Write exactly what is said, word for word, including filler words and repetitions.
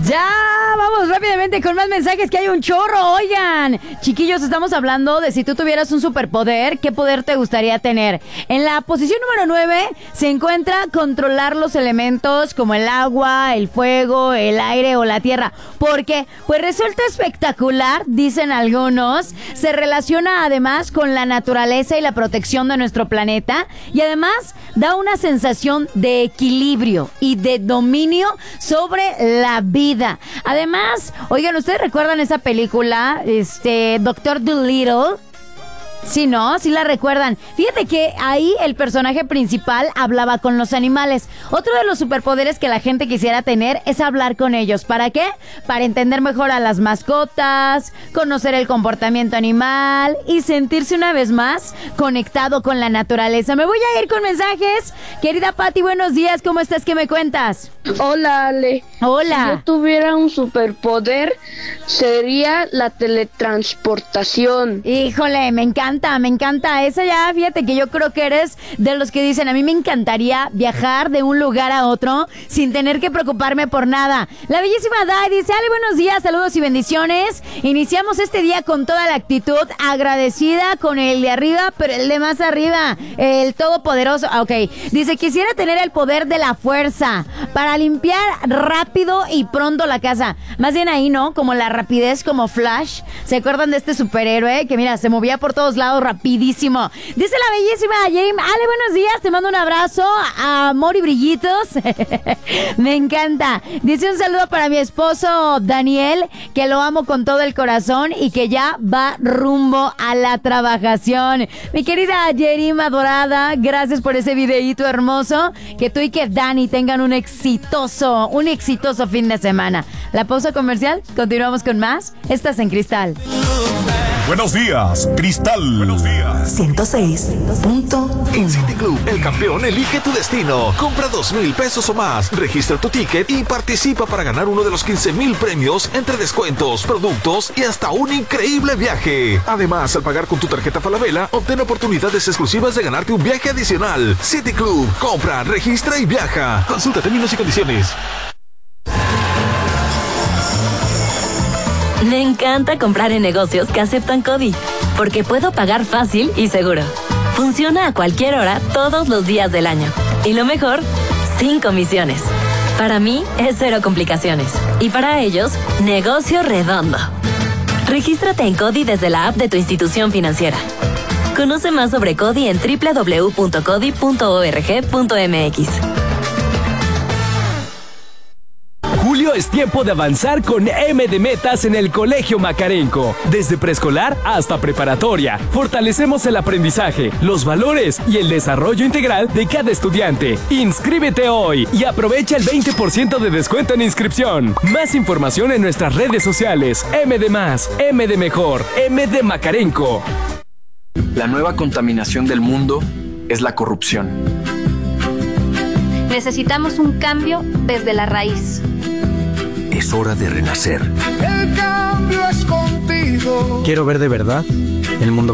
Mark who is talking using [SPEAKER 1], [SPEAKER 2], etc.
[SPEAKER 1] Ya, vamos rápidamente con más mensajes que hay un chorro. Oigan, chiquillos, estamos hablando de si tú tuvieras un superpoder, ¿qué poder te gustaría tener? En la posición número nueve se encuentra controlar los elementos como el agua, el fuego, el aire o la tierra. ¿Por qué? Pues resulta espectacular, dicen algunos. Se relaciona además con la naturaleza y la protección de nuestro planeta y además da una sensación de equilibrio y de dominio sobre la vida. Además, oigan, ¿ustedes recuerdan esa película, este, Doctor Dolittle? Sí, ¿no? Sí la recuerdan. Fíjate que ahí el personaje principal hablaba con los animales. Otro de los superpoderes que la gente quisiera tener es hablar con ellos. ¿Para qué? Para entender mejor a las mascotas, conocer el comportamiento animal y sentirse una vez más conectado con la naturaleza. Me voy a ir con mensajes. Querida Pati, buenos días. ¿Cómo estás? ¿Qué me cuentas?
[SPEAKER 2] Hola, Ale.
[SPEAKER 1] Hola.
[SPEAKER 2] Si yo tuviera un superpoder, sería la teletransportación.
[SPEAKER 1] Híjole, me encanta. Me encanta esa ya, fíjate que yo creo que eres de los que dicen, a mí me encantaría viajar de un lugar a otro sin tener que preocuparme por nada. La bellísima Dai dice, Ale, buenos días, saludos y bendiciones. Iniciamos este día con toda la actitud, agradecida con el de arriba, pero el de más arriba, el todopoderoso. Ok, dice, quisiera tener el poder de la fuerza para limpiar rápido y pronto la casa. Más bien ahí, ¿no? Como la rapidez, como Flash. ¿Se acuerdan de este superhéroe que, mira, se movía por todos lados rapidísimo? Dice la bellísima Jane, Ale, buenos días, te mando un abrazo, amor y brillitos. Me encanta. Dice un saludo para mi esposo Daniel, que lo amo con todo el corazón y que ya va rumbo a la trabajación. Mi querida Jerima dorada, gracias por ese videíto hermoso. Que tú y que Dani tengan un exitoso, un exitoso fin de semana. La pausa comercial, continuamos con más. Estás en Cristal.
[SPEAKER 3] Buenos días, Cristal. Buenos días.
[SPEAKER 4] ciento seis punto uno.
[SPEAKER 5] En City Club, el campeón elige tu destino. Compra dos mil pesos o más, registra tu ticket y participa para ganar uno de los quince mil premios entre descuentos, productos y hasta un increíble viaje. Además, al pagar con tu tarjeta Falabella, obtén oportunidades exclusivas de ganarte un viaje adicional. City Club, compra, registra y viaja. Consulta términos y condiciones.
[SPEAKER 6] Me encanta comprar en negocios que aceptan CODI, porque puedo pagar fácil y seguro. Funciona a cualquier hora, todos los días del año. Y lo mejor, sin comisiones. Para mí, es cero complicaciones. Y para ellos, negocio redondo. Regístrate en CODI desde la app de tu institución financiera. Conoce más sobre CODI en doble u doble u doble u punto codi punto org punto m x.
[SPEAKER 7] Julio es tiempo de avanzar con M de Metas en el Colegio Macarenco. Desde preescolar hasta preparatoria, fortalecemos el aprendizaje, los valores y el desarrollo integral de cada estudiante. Inscríbete hoy y aprovecha el veinte por ciento de descuento en inscripción. Más información en nuestras redes sociales. M de Más, M de Mejor, M de Macarenco.
[SPEAKER 8] La nueva contaminación del mundo es la corrupción.
[SPEAKER 9] Necesitamos un cambio desde la raíz.
[SPEAKER 10] Es hora de renacer.
[SPEAKER 11] El cambio es contigo.
[SPEAKER 12] Quiero ver de verdad el mundo